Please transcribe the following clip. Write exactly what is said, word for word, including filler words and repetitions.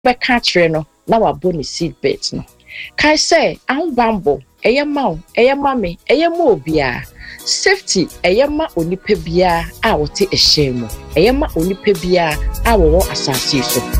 be catch no na wa boni seat belt no kai say ahun bambo eye ma o eye ma me eye ma obia safety eye ma onipa bia a wote ehye mu eye ma onipa bia a wo asase so